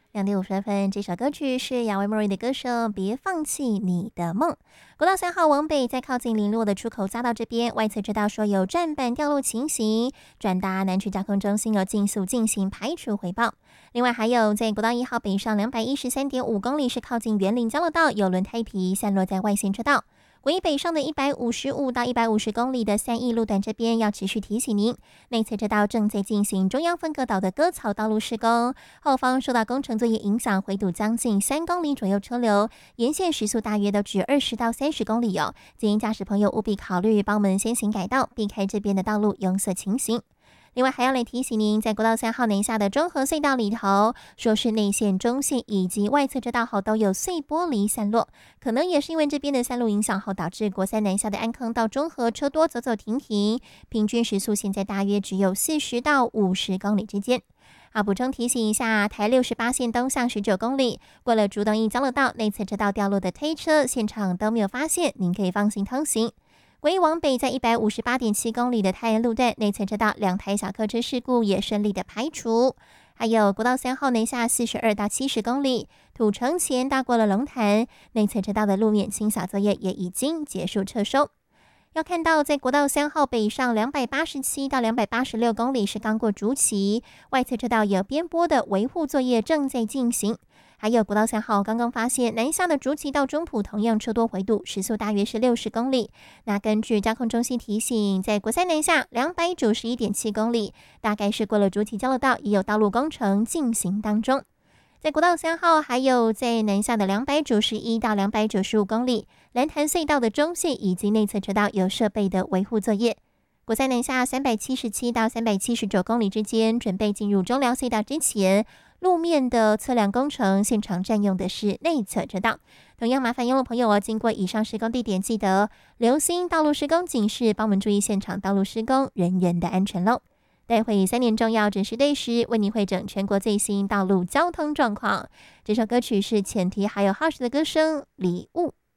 2点50分，这首歌曲是亚维莫瑞的歌声《别放弃你的梦》。国道3号往北，在靠近林落的出口匝道这边，外侧车道说有站板掉落情形，转达南区交通中心有尽速进行排除回报。另外还有在国道1号北上213.5公里，是靠近园林交流道有轮胎皮散落在外线车道。国一北上的155到150公里的三义路段这边要持续提醒您，内侧车道正在进行中央分隔岛的割草道路施工，后方受到工程作业影响，回堵将近3公里左右车流，沿线时速大约都只20到30公里哦。建议驾驶朋友务必考虑帮我们先行改道，避开这边的道路拥塞情形。另外还要来提醒您，在国道3号南下的中和隧道里头，说是内线、中线以及外侧车道后都有碎玻璃散落，可能也是因为这边的散落影响后，导致国3南下的安坑到中和车多走走停停，平均时速现在大约只有40到50公里之间。好，补充提醒一下，台68线东向19公里，过了竹东一交流道，内侧车道掉落的推车现场都没有发现，您可以放心通行。国一往北，在158.7公里的泰安路段，内侧车道2台小客车事故也顺利的排除。还有国道3号南下42到70公里，土城前大过了龙潭，内侧车道的路面清扫作业也已经结束撤收。要看到在国道3号北上287到286公里是刚过竹崎，外侧车道有边坡的维护作业正在进行。还有国道3号刚刚发现南下的竹崎到中埔同样车多回堵，时速大约是60公里。那根据交通中心提醒，在国3南下291.7公里，大概是过了竹崎交流道，也有道路工程进行当中。在国道3号还有在南下的291到295公里，蓝潭隧道的中线以及内侧车道有设备的维护作业。国3南下377到379公里之间，准备进入中寮隧道之前，路面的测量工程现场占用的是内侧车道。同样麻烦用路朋友经过以上施工地点，记得留心道路施工警示，帮我们注意现场道路施工人员的安全喽。待会3点重要准时对时为您汇整全国最新道路交通状况。这首歌曲是浅提还有 Hush 的歌声《礼物》。